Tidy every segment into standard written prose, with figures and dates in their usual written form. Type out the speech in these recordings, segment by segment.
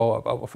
auf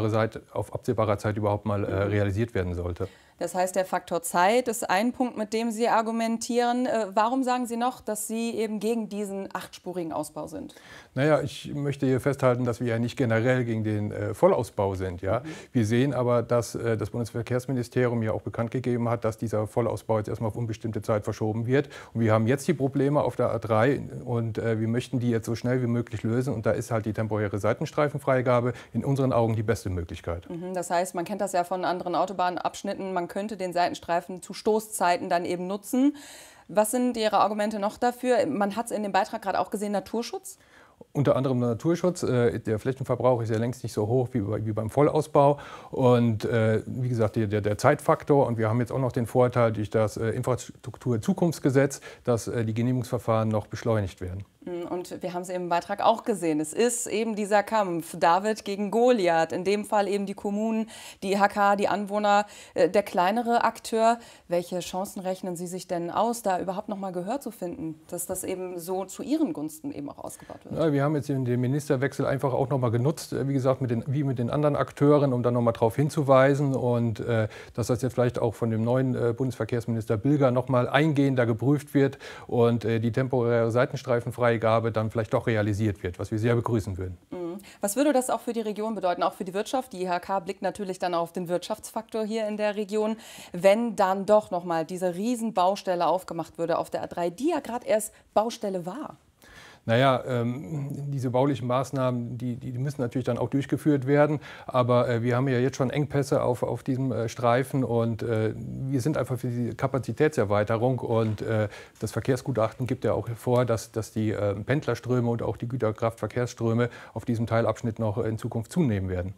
absehbarer Zeit überhaupt mal realisiert werden sollte. Das heißt, der Faktor Zeit ist ein Punkt, mit dem Sie argumentieren. Warum sagen Sie noch, dass Sie eben gegen diesen achtspurigen Ausbau sind? Naja, ich möchte hier festhalten, dass wir ja nicht generell gegen den Vollausbau sind. Ja? Wir sehen aber, dass das Bundesverkehrsministerium ja auch bekannt gegeben hat, dass dieser Vollausbau jetzt erstmal auf unbestimmte Zeit verschoben wird. Und wir haben jetzt die Probleme auf der A3 und wir möchten die jetzt so schnell wie möglich lösen. Und da ist halt die temporäre Seitenstreifenfreigabe in unseren Augen die beste Möglichkeit. Das heißt, man kennt das ja von anderen Autobahnabschnitten. Man könnte den Seitenstreifen zu Stoßzeiten dann eben nutzen. Was sind Ihre Argumente noch dafür? Man hat es in dem Beitrag gerade auch gesehen, Naturschutz. Unter anderem Naturschutz. Der Flächenverbrauch ist ja längst nicht so hoch wie beim Vollausbau. Und wie gesagt, der Zeitfaktor. Und wir haben jetzt auch noch den Vorteil durch das Infrastrukturzukunftsgesetz, dass die Genehmigungsverfahren noch beschleunigt werden. Und wir haben es im Beitrag auch gesehen. Es ist eben dieser Kampf, David gegen Goliath. In dem Fall eben die Kommunen, die IHK, die Anwohner, der kleinere Akteur. Welche Chancen rechnen Sie sich denn aus, da überhaupt noch mal Gehör zu finden, dass das eben so zu Ihren Gunsten eben auch ausgebaut wird? Ja, wir haben jetzt den Ministerwechsel einfach auch noch mal genutzt, wie gesagt, wie mit den anderen Akteuren, um dann noch mal darauf hinzuweisen. Und dass das jetzt vielleicht auch von dem neuen Bundesverkehrsminister Bilger noch mal eingehender geprüft wird und die temporäre Seitenstreifenfreigabe dann vielleicht doch realisiert wird, was wir sehr begrüßen würden. Was würde das auch für die Region bedeuten, auch für die Wirtschaft? Die IHK blickt natürlich dann auf den Wirtschaftsfaktor hier in der Region. Wenn dann doch noch mal diese Riesenbaustelle aufgemacht würde auf der A3, die ja gerade erst Baustelle war. Naja, diese baulichen Maßnahmen, die müssen natürlich dann auch durchgeführt werden. Aber wir haben ja jetzt schon Engpässe auf diesem Streifen und wir sind einfach für die Kapazitätserweiterung. Und das Verkehrsgutachten gibt ja auch vor, dass die Pendlerströme und auch die Güterkraftverkehrsströme auf diesem Teilabschnitt noch in Zukunft zunehmen werden.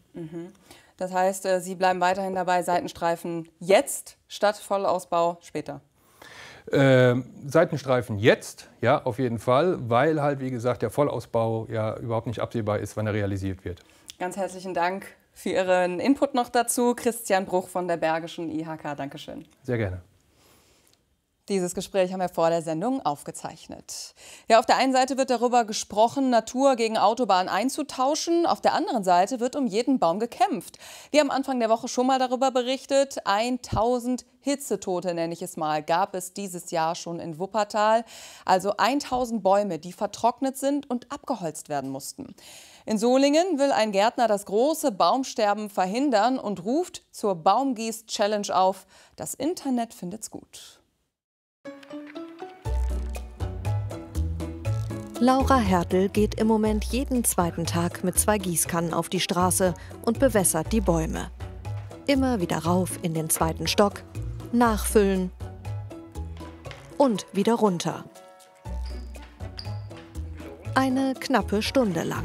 Das heißt, Sie bleiben weiterhin dabei, Seitenstreifen jetzt statt Vollausbau später? Seitenstreifen jetzt, ja, auf jeden Fall, weil halt, wie gesagt, der Vollausbau ja überhaupt nicht absehbar ist, wann er realisiert wird. Ganz herzlichen Dank für Ihren Input noch dazu. Christian Bruch von der Bergischen IHK, Dankeschön. Sehr gerne. Dieses Gespräch haben wir vor der Sendung aufgezeichnet. Ja, auf der einen Seite wird darüber gesprochen, Natur gegen Autobahn einzutauschen. Auf der anderen Seite wird um jeden Baum gekämpft. Wir haben Anfang der Woche schon mal darüber berichtet. 1000 Hitzetote, nenne ich es mal, gab es dieses Jahr schon in Wuppertal. Also 1000 Bäume, die vertrocknet sind und abgeholzt werden mussten. In Solingen will ein Gärtner das große Baumsterben verhindern und ruft zur Baumgieß-Challenge auf. Das Internet findet's gut. Laura Hertel geht im Moment jeden zweiten Tag mit 2 Gießkannen auf die Straße und bewässert die Bäume. Immer wieder rauf in den 2. Stock, nachfüllen und wieder runter. Eine knappe Stunde lang.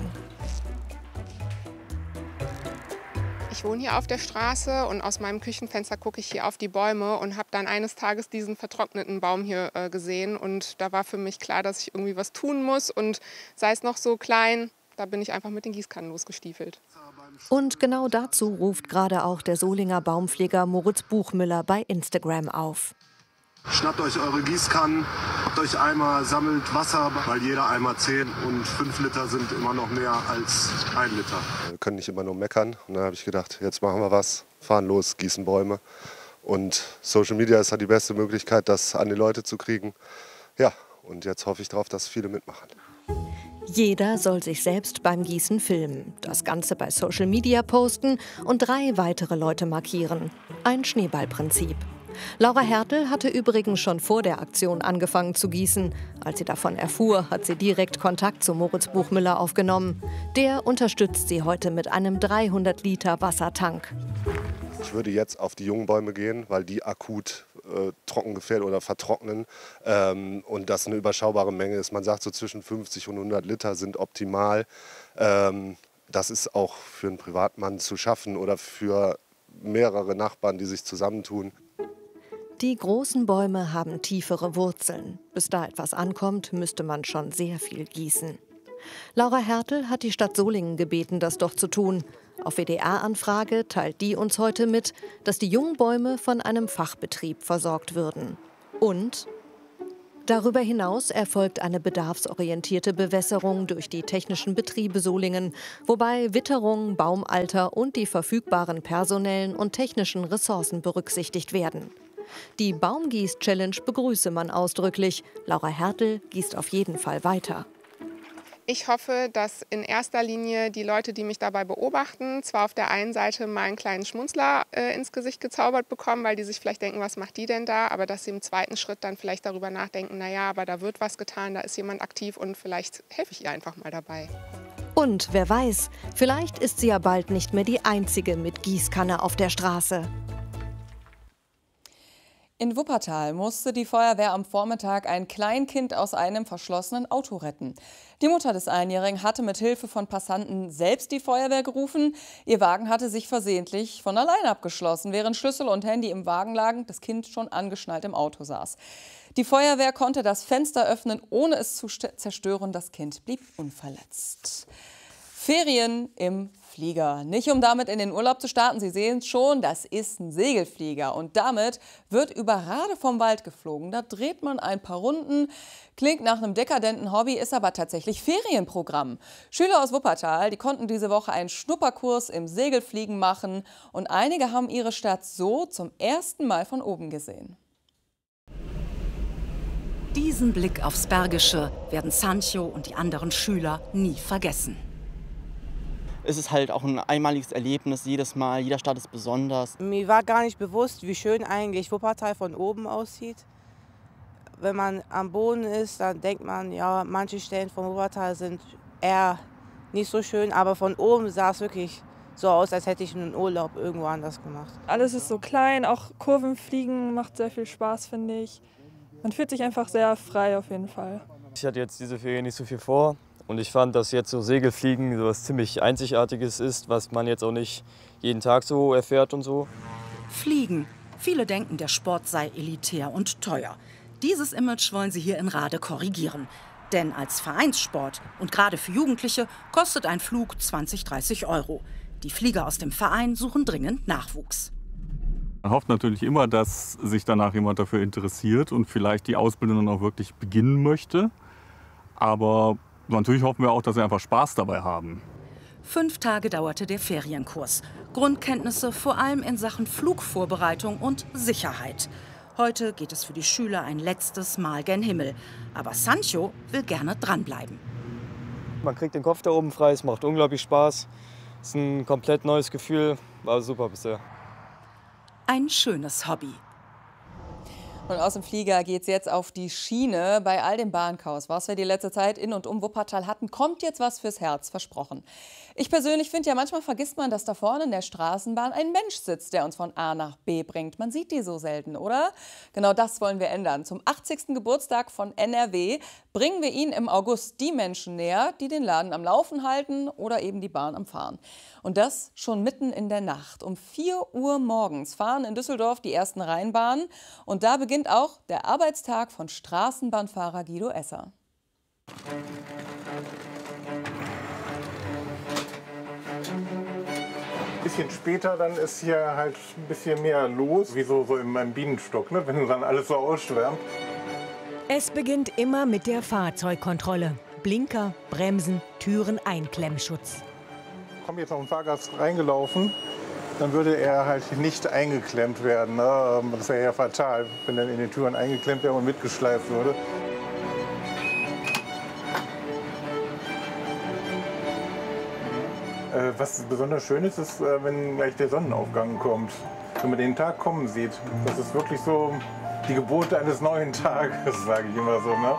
Ich wohne hier auf der Straße und aus meinem Küchenfenster gucke ich hier auf die Bäume und habe dann eines Tages diesen vertrockneten Baum hier gesehen. Und da war für mich klar, dass ich irgendwie was tun muss. Und sei es noch so klein, da bin ich einfach mit den Gießkannen losgestiefelt. Und genau dazu ruft gerade auch der Solinger Baumpfleger Moritz Buchmüller bei Instagram auf. Schnappt euch eure Gießkannen, habt euch Eimer, sammelt Wasser, weil jeder Eimer 10 und 5 Liter sind immer noch mehr als 1 Liter. Wir können nicht immer nur meckern. Und dann habe ich gedacht, jetzt machen wir was, fahren los, gießen Bäume. Und Social Media ist halt die beste Möglichkeit, das an die Leute zu kriegen. Ja, und jetzt hoffe ich darauf, dass viele mitmachen. Jeder soll sich selbst beim Gießen filmen, das Ganze bei Social Media posten und 3 weitere Leute markieren. Ein Schneeballprinzip. Laura Hertel hatte übrigens schon vor der Aktion angefangen zu gießen. Als sie davon erfuhr, hat sie direkt Kontakt zu Moritz Buchmüller aufgenommen. Der unterstützt sie heute mit einem 300 Liter Wassertank. Ich würde jetzt auf die jungen Bäume gehen, weil die akut trocken gefährdet oder vertrocknen. Und das eine überschaubare Menge ist. Man sagt, so zwischen 50 und 100 Liter sind optimal. Das ist auch für einen Privatmann zu schaffen oder für mehrere Nachbarn, die sich zusammentun. Die großen Bäume haben tiefere Wurzeln. Bis da etwas ankommt, müsste man schon sehr viel gießen. Laura Hertel hat die Stadt Solingen gebeten, das doch zu tun. Auf WDR-Anfrage teilt die uns heute mit, dass die jungen Bäume von einem Fachbetrieb versorgt würden. Und Darüber hinaus erfolgt eine bedarfsorientierte Bewässerung durch die technischen Betriebe Solingen, wobei Witterung, Baumalter und die verfügbaren personellen und technischen Ressourcen berücksichtigt werden. Die Baumgieß-Challenge begrüße man ausdrücklich. Laura Hertel gießt auf jeden Fall weiter. Ich hoffe, dass in erster Linie die Leute, die mich dabei beobachten, zwar auf der einen Seite mal einen kleinen Schmunzler ins Gesicht gezaubert bekommen, weil die sich vielleicht denken, was macht die denn da? Aber dass sie im zweiten Schritt dann vielleicht darüber nachdenken, naja, aber da wird was getan, da ist jemand aktiv und vielleicht helfe ich ihr einfach mal dabei. Und wer weiß, vielleicht ist sie ja bald nicht mehr die Einzige mit Gießkanne auf der Straße. In Wuppertal musste die Feuerwehr am Vormittag ein Kleinkind aus einem verschlossenen Auto retten. Die Mutter des Einjährigen hatte mit Hilfe von Passanten selbst die Feuerwehr gerufen. Ihr Wagen hatte sich versehentlich von allein abgeschlossen, während Schlüssel und Handy im Wagen lagen, das Kind schon angeschnallt im Auto saß. Die Feuerwehr konnte das Fenster öffnen, ohne es zu zerstören. Das Kind blieb unverletzt. Ferien im Flieger. Nicht um damit in den Urlaub zu starten, Sie sehen es schon, das ist ein Segelflieger. Und damit wird über Rade vom Wald geflogen. Da dreht man ein paar Runden. Klingt nach einem dekadenten Hobby, ist aber tatsächlich Ferienprogramm. Schüler aus Wuppertal, die konnten diese Woche einen Schnupperkurs im Segelfliegen machen. Und einige haben ihre Stadt so zum ersten Mal von oben gesehen. Diesen Blick aufs Bergische werden Sancho und die anderen Schüler nie vergessen. Es ist halt auch ein einmaliges Erlebnis jedes Mal. Jeder Start ist besonders. Mir war gar nicht bewusst, wie schön eigentlich Wuppertal von oben aussieht. Wenn man am Boden ist, dann denkt man, ja, manche Stellen von Wuppertal sind eher nicht so schön. Aber von oben sah es wirklich so aus, als hätte ich einen Urlaub irgendwo anders gemacht. Alles ist so klein, auch Kurvenfliegen macht sehr viel Spaß, finde ich. Man fühlt sich einfach sehr frei auf jeden Fall. Ich hatte jetzt diese Ferien nicht so viel vor. Und ich fand, dass jetzt so Segelfliegen so was ziemlich Einzigartiges ist, was man jetzt auch nicht jeden Tag so erfährt und so. Fliegen. Viele denken, der Sport sei elitär und teuer. Dieses Image wollen sie hier in Rade korrigieren. Denn als Vereinssport und gerade für Jugendliche kostet ein Flug 20, 30 €. Die Flieger aus dem Verein suchen dringend Nachwuchs. Man hofft natürlich immer, dass sich danach jemand dafür interessiert und vielleicht die Ausbildung dann auch wirklich beginnen möchte. Aber natürlich hoffen wir auch, dass sie einfach Spaß dabei haben. 5 Tage dauerte der Ferienkurs. Grundkenntnisse vor allem in Sachen Flugvorbereitung und Sicherheit. Heute geht es für die Schüler ein letztes Mal gen Himmel. Aber Sancho will gerne dranbleiben. Man kriegt den Kopf da oben frei, es macht unglaublich Spaß. Es ist ein komplett neues Gefühl, war super bisher. Ein schönes Hobby. Und aus dem Flieger geht es jetzt auf die Schiene. Bei all dem Bahnchaos, was wir die letzte Zeit in und um Wuppertal hatten, kommt jetzt was fürs Herz, versprochen. Ich persönlich finde ja, manchmal vergisst man, dass da vorne in der Straßenbahn ein Mensch sitzt, der uns von A nach B bringt. Man sieht die so selten, oder? Genau das wollen wir ändern. Zum 80. Geburtstag von NRW bringen wir Ihnen im August die Menschen näher, die den Laden am Laufen halten oder eben die Bahn am Fahren. Und das schon mitten in der Nacht. Um 4 Uhr morgens fahren in Düsseldorf die ersten Rheinbahnen. Und da beginnt auch der Arbeitstag von Straßenbahnfahrer Guido Esser. Ein bisschen später, dann ist hier halt ein bisschen mehr los, wie so in meinem Bienenstock, ne? Wenn dann alles so ausschwärmt. Es beginnt immer mit der Fahrzeugkontrolle. Blinker, Bremsen, Türen, Einklemmschutz. Kommt jetzt noch ein Fahrgast reingelaufen, dann würde er halt nicht eingeklemmt werden. Ne? Das wäre ja fatal, wenn er in den Türen eingeklemmt wäre und mitgeschleift würde. Was besonders schön ist, ist, wenn gleich der Sonnenaufgang kommt. Wenn man den Tag kommen sieht. Das ist wirklich so die Geburt eines neuen Tages, sage ich immer so. Ne?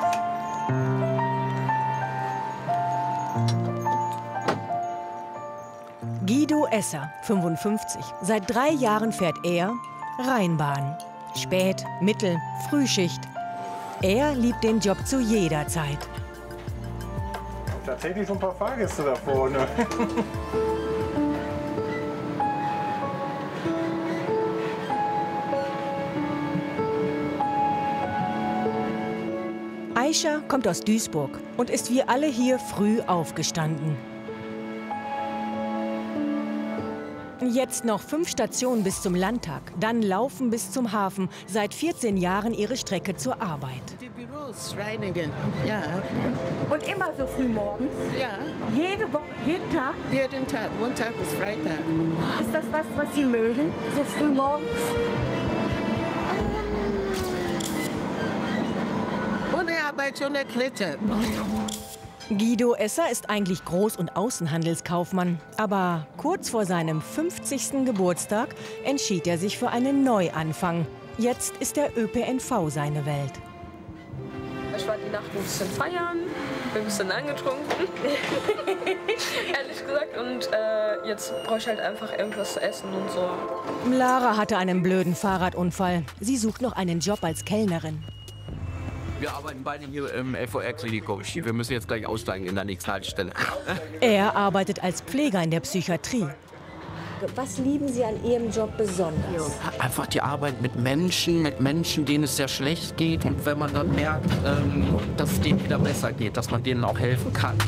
Guido Esser, 55. Seit 3 Jahren fährt er Rheinbahn. Spät-, Mittel-, Frühschicht. Er liebt den Job zu jeder Zeit. Tatsächlich schon ein paar Fahrgäste da vorne. Aisha kommt aus Duisburg und ist wie alle hier früh aufgestanden. Jetzt noch 5 Stationen bis zum Landtag, dann laufen bis zum Hafen. Seit 14 Jahren ihre Strecke zur Arbeit. Die Büros reinigen, ja. Und immer so früh morgens? Ja. Jede Woche, jeden Tag? Jeden Tag, Montag bis Freitag. Ist das was Sie mögen, so früh morgens? Ohne Arbeit, ohne Knete. Guido Esser ist eigentlich Groß- und Außenhandelskaufmann. Aber kurz vor seinem 50. Geburtstag entschied er sich für einen Neuanfang. Jetzt ist der ÖPNV seine Welt. Ich war die Nacht ein bisschen feiern, bin ein bisschen angetrunken, ehrlich gesagt. Und jetzt brauche ich halt einfach irgendwas zu essen und so. Lara hatte einen blöden Fahrradunfall. Sie sucht noch einen Job als Kellnerin. Wir arbeiten beide hier im LVR-Klinikum. Wir müssen jetzt gleich aussteigen in der nächsten Haltestelle. Er arbeitet als Pfleger in der Psychiatrie. Was lieben Sie an Ihrem Job besonders? Einfach die Arbeit mit Menschen, denen es sehr schlecht geht. Und wenn man dann merkt, dass es denen wieder besser geht, dass man denen auch helfen kann.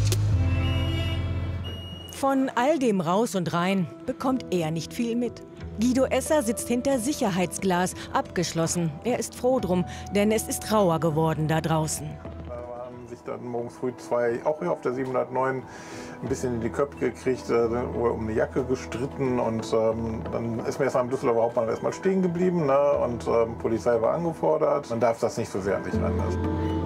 Von all dem Raus und Rein bekommt er nicht viel mit. Guido Esser sitzt hinter Sicherheitsglas, abgeschlossen. Er ist froh drum, denn es ist rauer geworden da draußen. Da haben sich dann morgens früh 2, auch hier auf der 709, ein bisschen in die Köpfe gekriegt, um eine Jacke gestritten. Und dann ist mir erstmal im Düsseldorfer Hauptbahnhof erstmal stehen geblieben, ne? Und Polizei war angefordert. Man darf das nicht so sehr an sich ranlassen.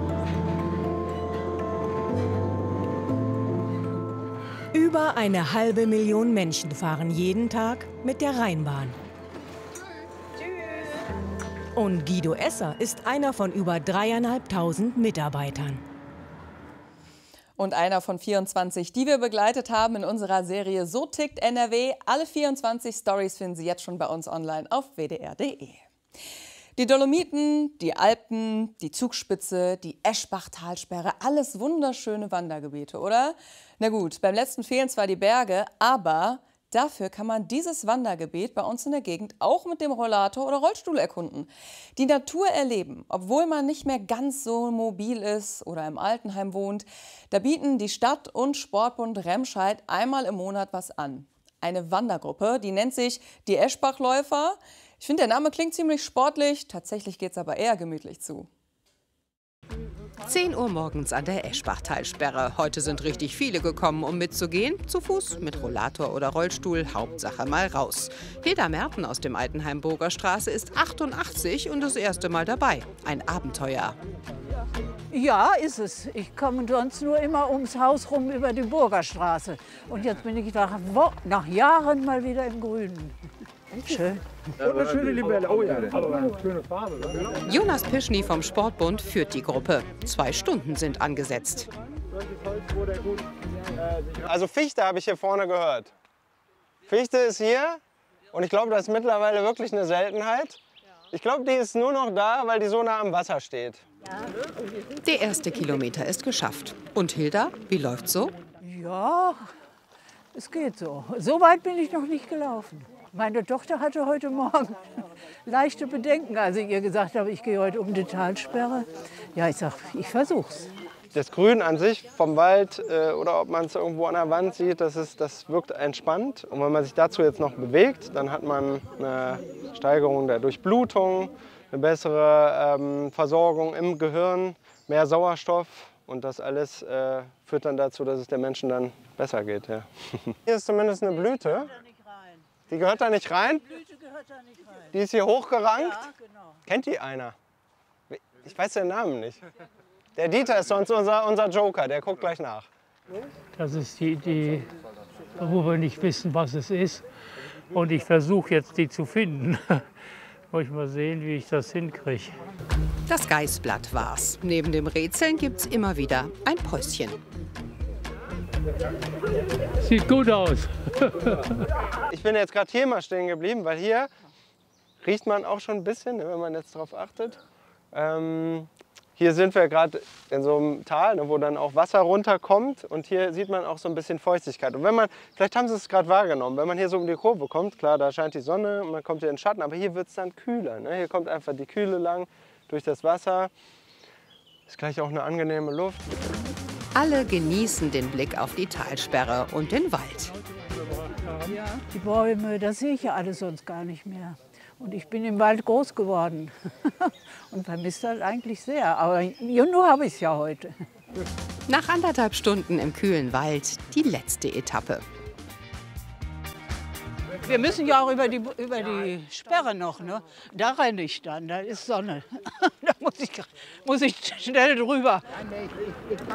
Über 500.000 Menschen fahren jeden Tag mit der Rheinbahn. Und Guido Esser ist einer von über 3.500 Mitarbeitern. Und einer von 24, die wir begleitet haben in unserer Serie So tickt NRW. Alle 24 Stories finden Sie jetzt schon bei uns online auf wdr.de. Die Dolomiten, die Alpen, die Zugspitze, die Eschbach-Talsperre, alles wunderschöne Wandergebiete, oder? Na gut, beim letzten fehlen zwar die Berge, aber dafür kann man dieses Wandergebiet bei uns in der Gegend auch mit dem Rollator oder Rollstuhl erkunden. Die Natur erleben, obwohl man nicht mehr ganz so mobil ist oder im Altenheim wohnt. Da bieten die Stadt- und Sportbund Remscheid einmal im Monat was an. Eine Wandergruppe, die nennt sich die Eschbachläufer. Ich finde, der Name klingt ziemlich sportlich, tatsächlich geht es aber eher gemütlich zu. 10 Uhr morgens an der Eschbach-Talsperre. Heute sind richtig viele gekommen, um mitzugehen. Zu Fuß, mit Rollator oder Rollstuhl, Hauptsache mal raus. Hilda Merten aus dem Altenheim Burgerstraße ist 88 und das erste Mal dabei. Ein Abenteuer. Ja, ist es. Ich komme sonst nur immer ums Haus rum über die Burgerstraße. Und jetzt bin ich nach Jahren mal wieder im Grünen. Schön. Eine schöne Libelle. Oh ja, schöne Farbe. Jonas Pischny vom Sportbund führt die Gruppe. 2 Stunden sind angesetzt. Also Fichte habe ich hier vorne gehört. Fichte ist hier und ich glaube, das ist mittlerweile wirklich eine Seltenheit. Ich glaube, die ist nur noch da, weil die so nah am Wasser steht. Der erste Kilometer ist geschafft. Und Hilda, wie läuft's so? Ja, es geht so. So weit bin ich noch nicht gelaufen. Meine Tochter hatte heute Morgen leichte Bedenken, als ich ihr gesagt habe, ich gehe heute um die Talsperre. Ja, ich sage, ich versuch's. Das Grün an sich vom Wald oder ob man es irgendwo an der Wand sieht, das wirkt entspannt. Und wenn man sich dazu jetzt noch bewegt, dann hat man eine Steigerung der Durchblutung, eine bessere Versorgung im Gehirn, mehr Sauerstoff. Und das alles führt dann dazu, dass es den Menschen dann besser geht. Ja. Hier ist zumindest eine Blüte. Die gehört da nicht rein? Die Blüte gehört da nicht rein. Die ist hier hochgerankt? Ja, genau. Kennt die einer? Ich weiß den Namen nicht. Der Dieter ist sonst unser Joker, der guckt gleich nach. Das ist die Idee, wo wir nicht wissen, was es ist. Und ich versuche jetzt, die zu finden. Muss ich mal sehen, wie ich das hinkriege. Das Geißblatt war's. Neben dem Rätseln gibt's immer wieder ein Päuschen. Sieht gut aus. Ich bin jetzt gerade hier mal stehen geblieben, weil hier riecht man auch schon ein bisschen, wenn man jetzt darauf achtet. Hier sind wir gerade in so einem Tal, wo dann auch Wasser runterkommt und hier sieht man auch so ein bisschen Feuchtigkeit. Und wenn man, vielleicht haben Sie es gerade wahrgenommen, wenn man hier so um die Kurve kommt, klar, da scheint die Sonne und man kommt hier in den Schatten, aber hier wird es dann kühler. Ne? Hier kommt einfach die Kühle lang durch das Wasser. Ist gleich auch eine angenehme Luft. Alle genießen den Blick auf die Talsperre und den Wald. Die Bäume, das sehe ich ja alles sonst gar nicht mehr. Und ich bin im Wald groß geworden und vermisse das eigentlich sehr. Aber nur habe ich es ja heute. Nach 1,5 Stunden im kühlen Wald die letzte Etappe. Wir müssen ja auch über die Sperre noch, ne? Da renne ich dann, da ist Sonne. Da muss ich schnell drüber.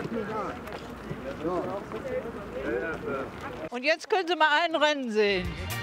Und jetzt können Sie mal ein Rennen sehen.